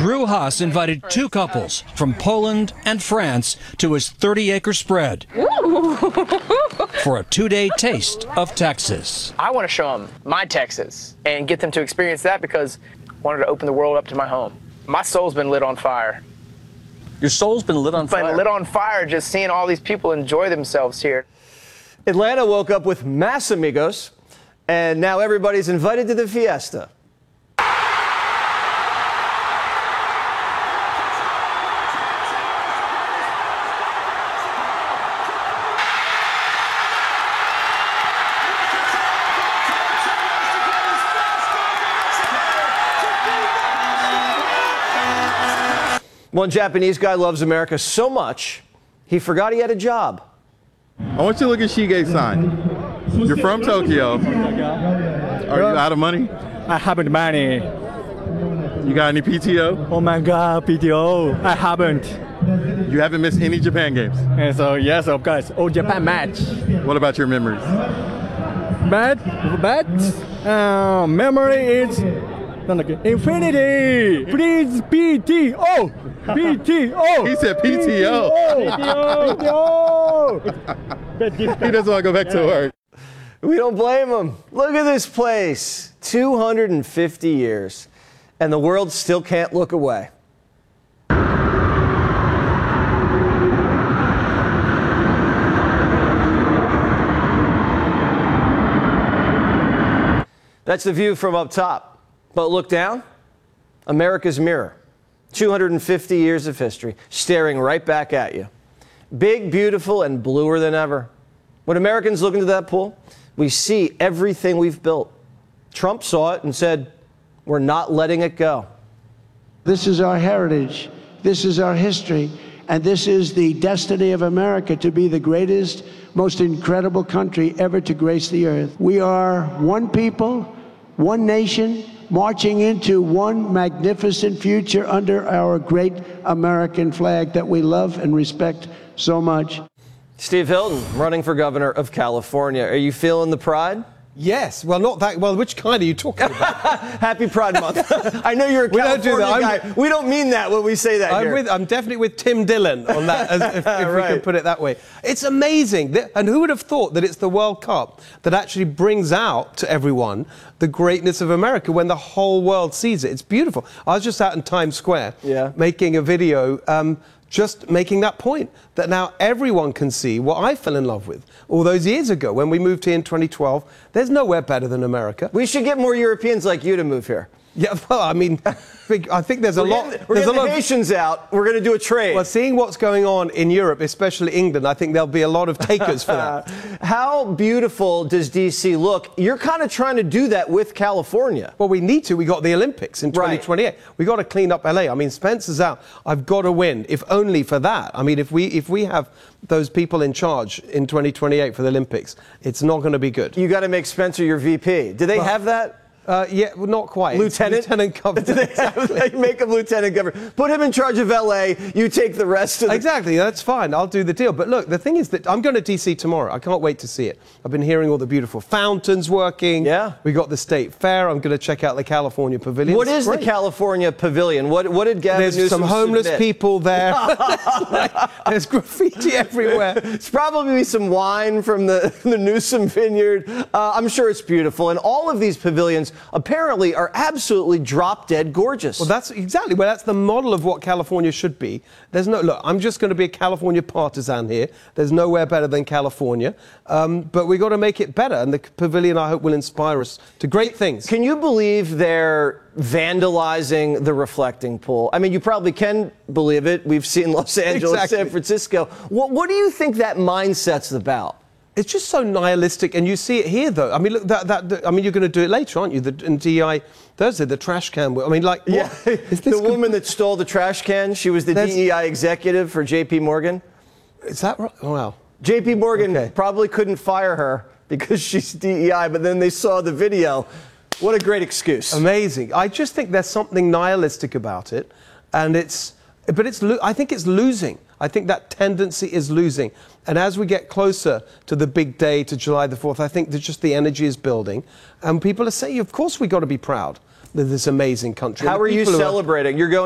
Drew Haas invited two couples from Poland and France to his 30-acre spread for a 2-day taste of Texas. I want to show them my Texas and get them to experience that because I wanted to open the world up to my home. My soul's been lit on fire. Your soul's been lit on fire? Been lit on fire just seeing all these people enjoy themselves here. Atlanta woke up with Más Amigos, and now everybody's invited to the fiesta. One Japanese guy loves America so much, he forgot he had a job. I want you to look at Shige-san. You're from Tokyo. Are you out of money? I haven't money. You got any PTO? Oh my God, PTO. I haven't. You haven't missed any Japan games? And so yes, of course. Oh, Japan match. What about your memories? But memory is infinity. Please PTO. PTO. He said PTO. PTO. He doesn't want to go back to work. We don't blame him. Look at this place. 250 years. And the world still can't look away. That's the view from up top. But look down. America's mirror. 250 years of history staring right back at you. Big, beautiful, and bluer than ever. When Americans look into that pool, we see everything we've built. Trump saw it and said, we're not letting it go. This is our heritage. This is our history. And this is the destiny of America to be the greatest, most incredible country ever to grace the earth. We are one people, one nation, marching into one magnificent future under our great American flag that we love and respect so much. Steve Hilton, running for governor of California. Are you feeling the pride? Yes. Well, not that. Well, which kind are you talking about? Happy Pride Month. I know you're a California guy. We don't mean that when we say that here. I'm definitely with Tim Dillon on that, if right. We can put it that way. It's amazing. And who would have thought that it's the World Cup that actually brings out to everyone the greatness of America when the whole world sees it? It's beautiful. I was just out in Times Square making a video just making that point, that now everyone can see what I fell in love with all those years ago when we moved here in 2012. There's nowhere better than America. We should get more Europeans like you to move here. Yeah, well, I mean, I think there's a lot. We're getting the Haitians out. We're going to do a trade. Well, seeing what's going on in Europe, especially England, I think there'll be a lot of takers for that. How beautiful does D.C. look? You're kind of trying to do that with California. Well, we need to. We got the Olympics in 2028. Right. We got to clean up LA. I mean, Spencer's out. I've got to win, if only for that. I mean, if we have those people in charge in 2028 for the Olympics, it's not going to be good. You got to make Spencer your VP. Do they have that? Yeah, well, not quite. Lieutenant governor. They make him lieutenant governor. Put him in charge of LA. You take the rest of the... Exactly, that's fine. I'll do the deal. But look, the thing is that I'm going to DC tomorrow. I can't wait to see it. I've been hearing all the beautiful fountains working. Yeah. We got the State Fair. I'm going to check out the California Pavilion. What is the California Pavilion? What did Gavin Newsom There's some homeless submit? People there. There's graffiti everywhere. It's probably some wine from the Newsom vineyard. I'm sure it's beautiful. And all of these pavilions apparently are absolutely drop-dead gorgeous. Well, that's exactly. Well, that's the model of what California should be. There's no... Look, I'm just going to be a California partisan here. There's nowhere better than California. But we've got to make it better. And the pavilion, I hope, will inspire us to great things. Can you believe they're vandalizing the reflecting pool? I mean, you probably can believe it. We've seen Los Angeles, San Francisco. What do you think that mindset's about? It's just so nihilistic, and you see it here, though. I mean, look, I mean, you're going to do it later, aren't you? In DEI Thursday, the trash can. I mean, like, what? Yeah, the woman that stole the trash can. She was the DEI executive for J.P. Morgan. Is that right? Oh, wow. J.P. Morgan probably couldn't fire her because she's DEI, but then they saw the video. What a great excuse! Amazing. I just think there's something nihilistic about it, and I think it's losing. I think that tendency is losing. And as we get closer to the big day, to July the 4th, I think that just the energy is building. And people are saying, of course, we've got to be proud of this amazing country. How are you celebrating? You're going